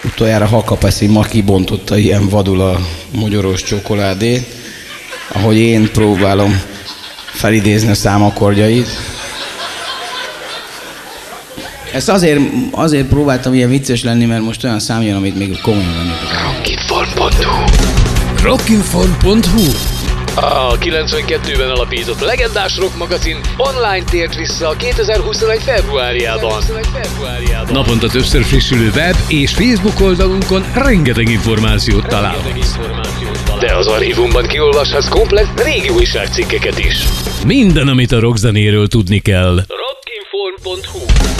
utoljára Hakapeszi Maki bontotta ilyen vadul a mogyoros csokoládét, ahogy én próbálom felidézni a számakordjait. Ezt azért próbáltam ilyen vicces lenni, mert most olyan szám jön, amit még komolyan venni. Rockinform.hu A 92-ben alapított legendás rock magazin online tért vissza 2021. februárjában. Naponta többször frissülő web és Facebook oldalunkon rengeteg információt találhatsz. De az archívumban kiolvashatsz komplett régi újságcikkeket is. Minden, amit a rockzenéről tudni kell. Rockinform.hu